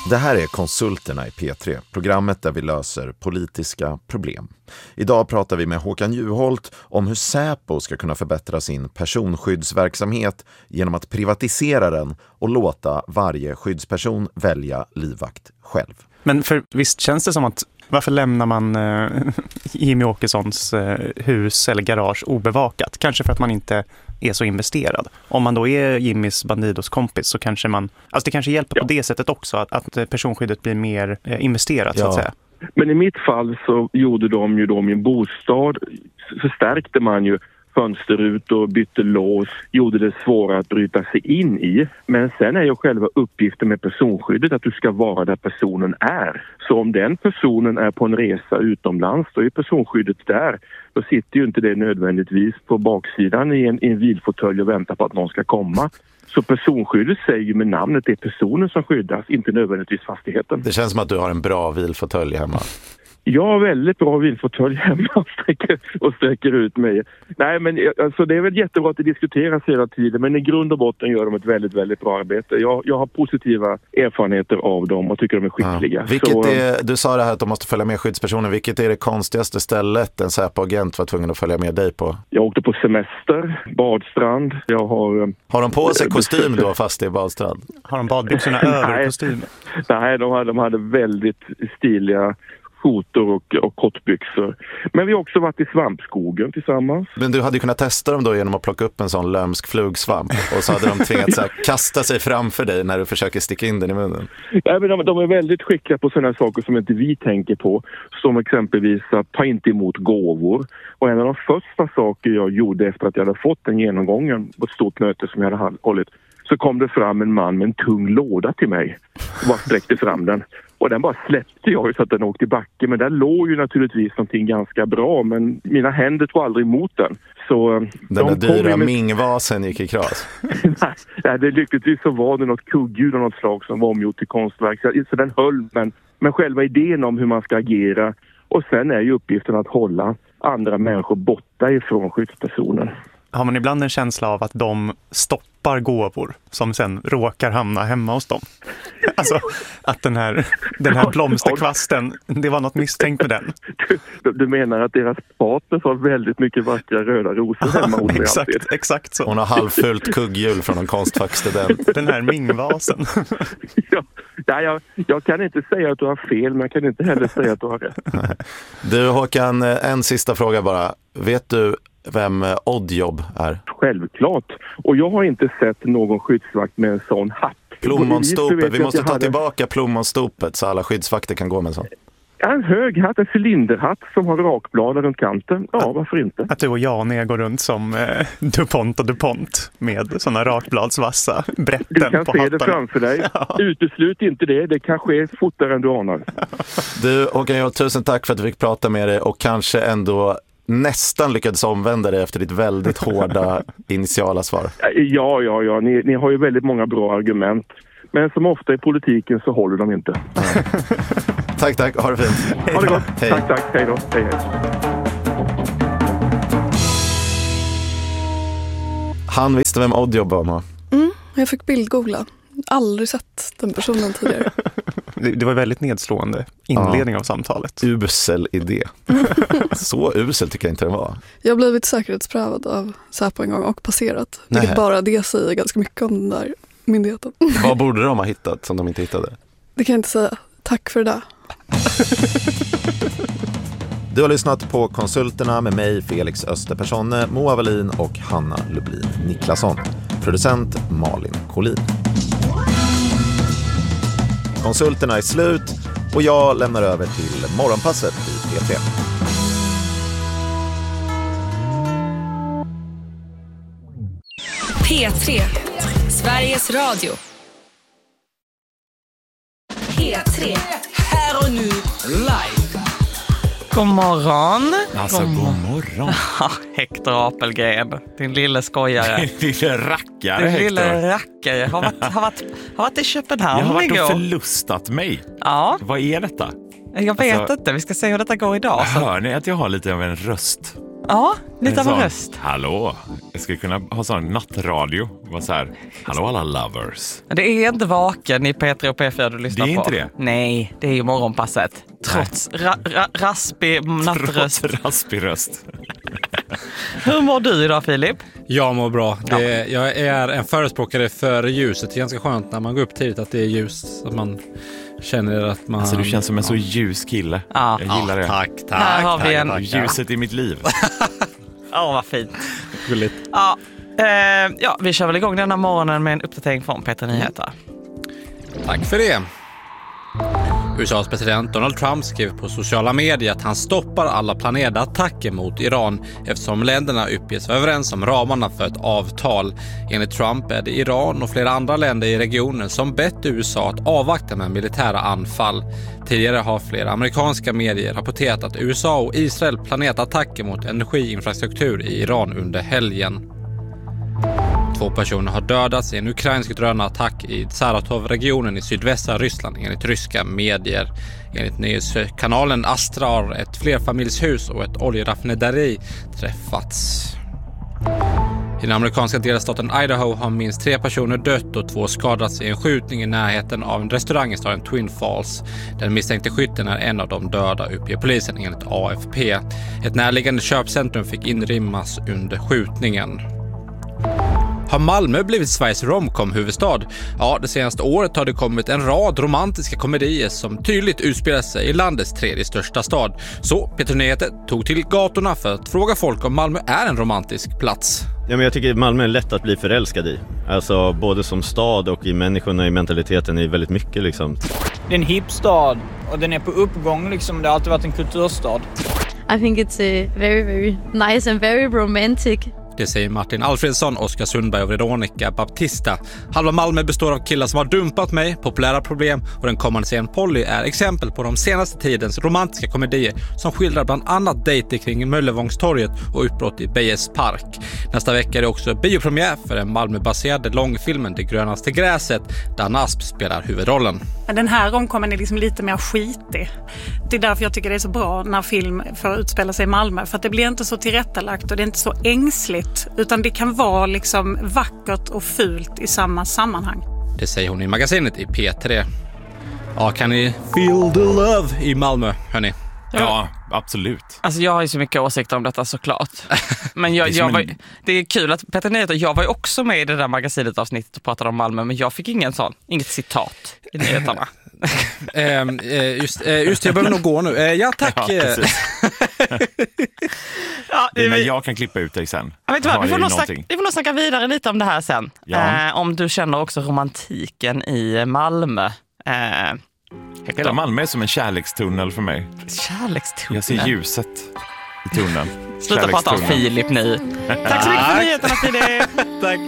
Det här är Konsulterna i P3, programmet där vi löser politiska problem. Idag pratar vi med Håkan Juholt om hur Säpo ska kunna förbättra sin personskyddsverksamhet genom att privatisera den och låta varje skyddsperson välja livvakt själv. Men för visst känns det som att varför lämnar man Jimmy Åkessons hus eller garage obevakat? Kanske för att man inte är så investerad. Om man då är Jimmys Bandidos kompis så kanske man... Alltså det kanske hjälper på det sättet också att personskyddet blir mer investerat så att säga. Men i mitt fall så gjorde de ju då min bostad, förstärkte man ju fönsterrutor, bytte lås, gjorde det svårare att bryta sig in i. Men sen är ju själva uppgiften med personskyddet att du ska vara där personen är. Så om den personen är på en resa utomlands så är personskyddet där. Då sitter ju inte det nödvändigtvis på baksidan i en vilfåtölj och väntar på att någon ska komma. Så personskyddet säger ju med namnet det är personen som skyddas, inte nödvändigtvis fastigheten. Det känns som att du har en bra vilfåtölj hemma. Jag har väldigt bra vilfåtölj hemma och sträcker ut mig. Nej, men alltså, det är väl jättebra att det diskuteras hela tiden, men i grund och botten gör de ett väldigt, väldigt bra arbete. Jag har positiva erfarenheter av dem och tycker de är skickliga. Du sa det här att de måste följa med skyddspersoner. Vilket är det konstigaste stället en Säpo-agent var tvungen att följa med dig på? Jag åkte på semester, badstrand. Har de på sig kostym då fast det är badstrand? Har de badbyxorna över kostymen? Nej, de hade väldigt stiliga skjortor och kortbyxor. Men vi har också varit i svampskogen tillsammans. Men du hade kunnat testa dem då genom att plocka upp en sån lömsk flugsvamp och så hade de tvingats kasta sig framför dig när du försöker sticka in den i munnen. Nej, men de är väldigt skickliga på sådana saker som inte vi tänker på. Som exempelvis att ta inte emot gåvor. Och en av de första saker jag gjorde efter att jag hade fått den genomgången på ett stort möte som jag hade hållit, så kom det fram en man med en tung låda till mig och bara sträckte fram den. Och den bara släppte jag så att den åkte i backen. Men där låg ju naturligtvis någonting ganska bra. Men mina händer tog aldrig emot den. Så den där dyra Ming-vasen gick i kras. Nej, det lyckligtvis så var det något kugghjul av något slag som var omgjort till konstverk. Så den höll, men själva idén om hur man ska agera. Och sen är ju uppgiften att hålla andra människor borta ifrån skyddspersonen. Har man ibland en känsla av att de stoppar gåvor som sen råkar hamna hemma hos dem? Alltså att den här blomsterkvasten, det var något misstänkt med den. Du menar att deras partner har väldigt mycket vackra röda rosor hemma hos sig? Exakt så. Hon har halvfullt kugghjul från en konstfackstudent. Den här Ming-vasen. Jag kan inte säga att du har fel, men jag kan inte heller säga att du har rätt. Du Håkan, en sista fråga bara. Vet du vem Oddjob är? Självklart. Och jag har inte sett någon skyddsvakt med en sån hatt. Plommonstopet. Vi måste ta tillbaka plommonstopet så alla skyddsvakter kan gå med en sån. En hög hatt, en cylinderhatt som har rakblad runt kanten. Ja, varför inte? Att du och jag går runt som DuPont och DuPont med såna rakbladsvassa brätten på hattarna. Du kan se det framför dig. Ja. Uteslut inte det. Det kan ske fortare än du anar. Du, Håkan, tusen tack för att du fick prata med dig och kanske ändå nästan lyckades omvända dig efter ditt väldigt hårda initiala svar. Ja. Ni har ju väldigt många bra argument. Men som ofta i politiken så håller de inte. Tack. Ha det fint. Ha det gott. Hej. Tack. Hej då. Hej. Han visste vem Oddjob var. Jag fick bildgoogla. Aldrig sett den personen tidigare. Det var väldigt nedslående inledning av samtalet. Usel idé. Så usel tycker jag inte det var. Jag har blivit säkerhetsprövad av Säpo en gång och passerat. Vilket bara det säger ganska mycket om den där myndigheten. Vad borde de ha hittat som de inte hittade? Det kan jag inte säga. Tack för det där. Du har lyssnat på Konsulterna med mig, Felix Österpersonne, Moa Wallin och Hanna Lublin Niklasson. Producent Malin Collin. Konsulterna är slut och jag lämnar över till morgonpasset i P3. P3, Sveriges Radio. P3, här och nu, live. God morgon. Alltså, god morgon. Hector Apelgren, din lille skojare. Din lille rackare, Din Hector. lille rackare. Har varit i Köpenhamn Jag har varit igår. och förlustat mig. Ja. Vad är detta? Jag vet inte, vi ska se hur detta går idag. Hör ni att jag har lite av en röst? Ja, lite av en röst. Hallå, jag skulle kunna ha sån nattradio. Var så här, hallå alla lovers. Det är inte Vaken i P3 och P4 du lyssnar på. Det är inte det? Nej, det är ju morgonpasset. Trots raspig nattröst. Trots raspig röst. Hur mår du idag, Filip? Jag mår bra. Jag är en förespråkare för ljuset. Det är ganska skönt när man går upp tidigt att det är ljus. Så man känner att man... Alltså du känns som en så ljus kille. Ja. Jag gillar det. Tack. Här har vi en... Ljuset i mitt liv. Vad fint. Gulligt. Ja, vi kör väl igång denna morgonen med en uppdatering från Peter Nyheter. Tack för det. USAs president Donald Trump skrev på sociala medier att han stoppar alla planerade attacker mot Iran eftersom länderna uppges vara överens om ramarna för ett avtal. Enligt Trump är det Iran och flera andra länder i regionen som bett USA att avvakta med militära anfall. Tidigare har flera amerikanska medier rapporterat att USA och Israel planerat attacker mot energiinfrastruktur i Iran under helgen. 2 personer har dödats i en ukrainsk drönarattack i Saratov-regionen i sydvästra Ryssland enligt ryska medier. Enligt nyhetskanalen Astra har ett flerfamiljshus och ett oljeraffinaderi träffats. I den amerikanska delstaten Idaho har minst 3 personer dött och 2 skadats i en skjutning i närheten av en restaurang i staden Twin Falls. Den misstänkte skytten är en av de döda, uppger polisen enligt AFP. Ett närliggande köpcentrum fick inrymmas under skjutningen. Har Malmö blivit Sveriges romcom-huvudstad? Ja, det senaste året har det kommit en rad romantiska komedier som tydligt utspelar sig i landets 3:e största stad. Så Peter Nyheter tog till gatorna för att fråga folk om Malmö är en romantisk plats. Ja, men jag tycker Malmö är lätt att bli förälskad i. Alltså både som stad och i människorna, i mentaliteten är väldigt mycket liksom. Det är en hip stad och den är på uppgång liksom. Det har alltid varit en kulturstad. I think it's very, very nice and very romantic. Det säger Martin Alfredsson, Oskar Sundberg och Veronica Baptista. Halva Malmö består av killar som har dumpat mig, populära problem och den kommande serien Polly är exempel på de senaste tidens romantiska komedier som skildrar bland annat dejter kring Möllevångstorget och uppbrott i Bejers park. Nästa vecka är det också biopremiär för den Malmö-baserade långfilmen Det grönaste gräset där Anna Asp spelar huvudrollen. Den här romcomen är liksom lite mer skitig. Det är därför jag tycker det är så bra när film får utspela sig i Malmö. För att det blir inte så tillrättalagt och det är inte så ängsligt. Utan det kan vara liksom vackert och fult i samma sammanhang. Det säger hon i magasinet i P3. Ja, kan ni feel the love i Malmö, hörni? Ja, absolut. Alltså jag har ju så mycket åsikter om detta såklart. Men det är kul att Peter Nyheter, jag var ju också med i det där magasinet avsnittet och pratade om Malmö, men jag fick inget citat i nyheterna. Just jag behöver nog gå nu. Ja, tack. Ja, men jag kan klippa ut dig sen. Vi får nog snacka vidare lite om det här sen. Ja. Om du känner också romantiken i Malmö. Hela Malmö är som en kärlekstunnel för mig. Kärlekstunnel? Jag ser ljuset i tunneln. Sluta prata om Filip nu. Tack så mycket för nyheterna, Filip. Tack.